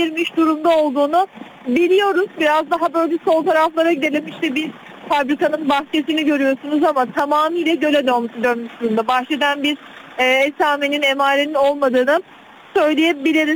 girmiş durumda olduğunu biliyoruz. Biraz daha böyle sol taraflara gidelim. İşte bir fabrikanın bahçesini görüyorsunuz ama tamamıyla göle dönmüş durumda. Bahçeden bir esamenin, emarenin olmadığını söyleyebiliriz.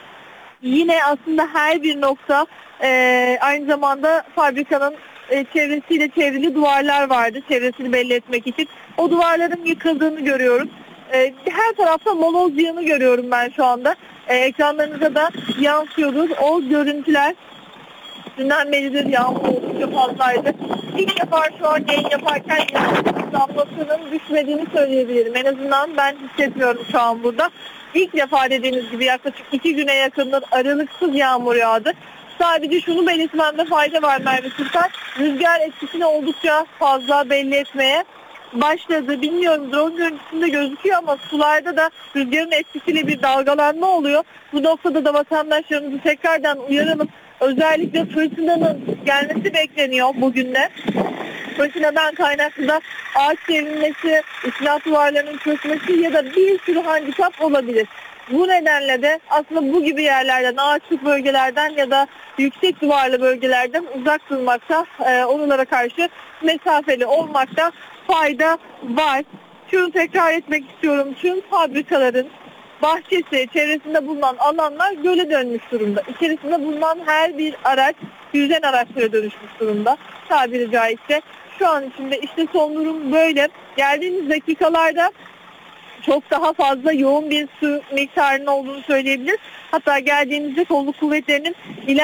Yine aslında her bir nokta aynı zamanda fabrikanın çevresiyle çevrili duvarlar vardı. Çevresini belli etmek için. O duvarların yıkıldığını görüyorum. Her tarafta moloz yığını görüyorum ben şu anda. Ekranlarınıza da yansıyordur. O görüntüler dünden beridir yağmur oldukça fazlaydı. İlk defa şu an yayın yaparken damlasının düşmediğini söyleyebilirim. En azından ben hissetmiyorum şu an burada. İlk defa dediğiniz gibi yaklaşık 2 güne yakındır aralıksız yağmur yağdı. Sadece şunu belirtmemde fayda var Merve Sultan. Rüzgar etkisini oldukça fazla belli etmeye başladı. Bilmiyorum, drone görüntüsünde gözüküyor ama sularda da rüzgarın etkisiyle bir dalgalanma oluyor. Bu noktada da vatandaşlarımızı tekrardan uyaralım. Özellikle fırtınanın gelmesi bekleniyor bugün de. Fırtınadan kaynaklı da ağaç devrilmesi, istinat duvarlarının çökmesi ya da bir sürü handikap olabilir. Bu nedenle de aslında bu gibi yerlerden, ağaçlık bölgelerden ya da yüksek duvarlı bölgelerden uzak durmakta, onlara karşı mesafeli olmakta fayda var. Şunu tekrar etmek istiyorum. Tüm fabrikaların bahçesi, çevresinde bulunan alanlar göle dönmüş durumda. İçerisinde bulunan her bir araç yüzen araçlara dönüşmüş durumda tabiri caizse. Şu an içinde işte son durum böyle. Geldiğimiz dakikalarda çok daha fazla yoğun bir su miktarının olduğunu söyleyebiliriz. Hatta geldiğimizde kolluk kuvvetlerinin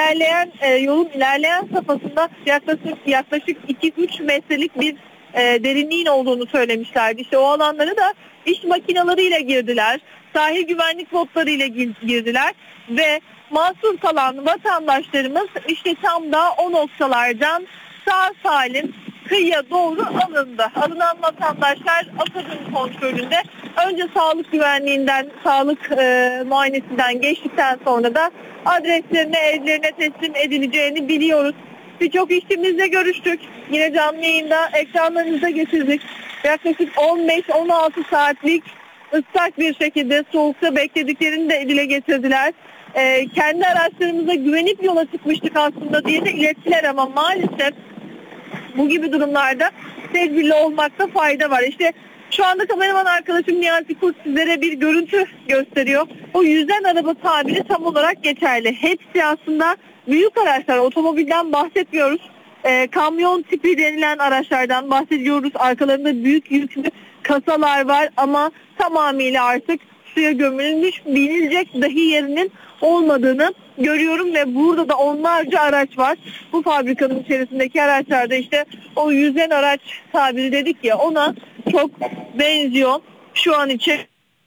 yolun ilerleyen safhasında yaklaşık 2-3 metrelik bir derinliğin olduğunu söylemişlerdi. İşte o alanlara da iş makinalarıyla girdiler. Sahil güvenlik botlarıyla girdiler ve mahsur kalan vatandaşlarımız işte tam da o noktalardan sağ salim kıyıya doğru alındı. Alınan vatandaşlar AFAD'ın kontrolünde önce sağlık güvenliğinden, sağlık muayenesinden geçtikten sonra da adreslerine, evlerine teslim edileceğini biliyoruz. Birçok işçimizle görüştük. Yine canlı yayında ekranlarınıza getirdik. Yaklaşık 15-16 saatlik ıslak bir şekilde soğukta beklediklerini de dile getirdiler. Kendi araçlarımıza güvenip yola çıkmıştık aslında diye de ilettiler ama maalesef bu gibi durumlarda tedbirli olmakta fayda var. İşte şu anda kameraman arkadaşım Niyazi Kurt sizlere bir görüntü gösteriyor. O yüzen araba tabiri tam olarak geçerli. Hepsi aslında büyük araçlar, otomobilden bahsetmiyoruz. Kamyon tipi denilen araçlardan bahsediyoruz. Arkalarında büyük yüklü kasalar var ama tamamıyla artık suya gömülmüş, binilecek dahi yerinin olmadığını görüyorum ve burada da onlarca araç var. Bu fabrikanın içerisindeki araçlarda işte o yüzen araç tabiri dedik ya, ona çok benziyor. Şu an için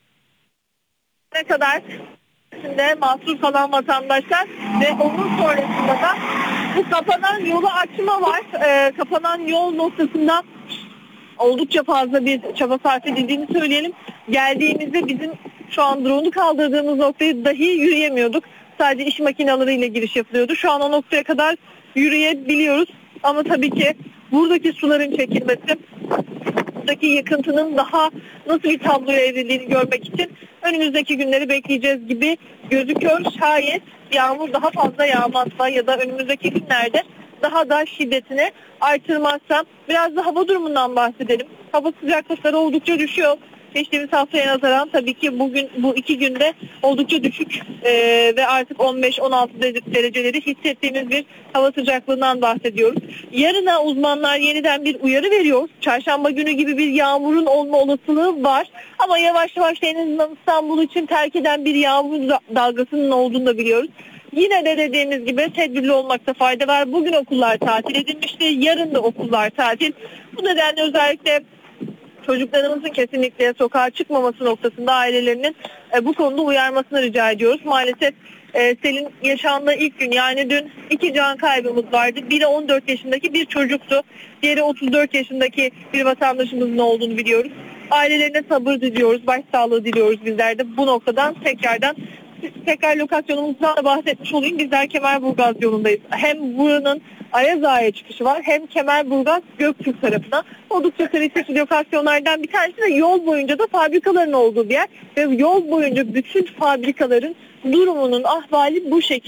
ne kadar mahsur kalan vatandaşlar ve onun sonrasında da bu kapanan yolu açma var. Kapanan yol noktasında oldukça fazla bir çaba sarf edildiğini söyleyelim. Geldiğimizde bizim şu an drone'u kaldırdığımız noktayı dahi yürüyemiyorduk. Sadece iş makinalarıyla giriş yapılıyordu. Şu an o noktaya kadar yürüyebiliyoruz. Ama tabii ki buradaki suların çekilmesi, buradaki yıkıntının daha nasıl bir tabloya evrildiğini görmek için önümüzdeki günleri bekleyeceğiz gibi gözüküyor. Şayet yağmur daha fazla yağmazsa ya da önümüzdeki günlerde daha da şiddetini artırmazsa biraz da hava durumundan bahsedelim. Hava sıcaklıkları oldukça düşüyor. Geçtiğimiz haftaya nazaran tabii ki bugün bu 2 günde oldukça düşük ve artık 15-16 dereceleri hissettiğimiz bir hava sıcaklığından bahsediyoruz. Yarına uzmanlar yeniden bir uyarı veriyor. Çarşamba günü gibi bir yağmurun olma olasılığı var. Ama yavaş yavaş en azından İstanbul için terk eden bir yağmur dalgasının olduğunu da biliyoruz. Yine de dediğimiz gibi tedbirli olmakta fayda var. Bugün okullar tatil edilmişti. Yarın da okullar tatil. Bu nedenle özellikle çocuklarımızın kesinlikle sokağa çıkmaması noktasında ailelerinin bu konuda uyarmasını rica ediyoruz. Maalesef selin yaşandığı ilk gün, yani dün 2 can kaybımız vardı. Biri 14 yaşındaki bir çocuktu. Diğeri 34 yaşındaki bir vatandaşımızın olduğunu biliyoruz. Ailelerine sabır diliyoruz, başsağlığı diliyoruz bizler de. Bu noktadan tekrar lokasyonumuzdan da bahsetmiş olayım. Bizler Kemerburgaz yolundayız. Hem buranın Ayaz Ağa'ya çıkışı var, hem Kemerburgaz Göktürk tarafına. Oldukça kritik lokasyonlardan bir tanesi de yol boyunca da fabrikaların olduğu bir yer. Ve yol boyunca bütün fabrikaların durumunun ahvali bu şekilde.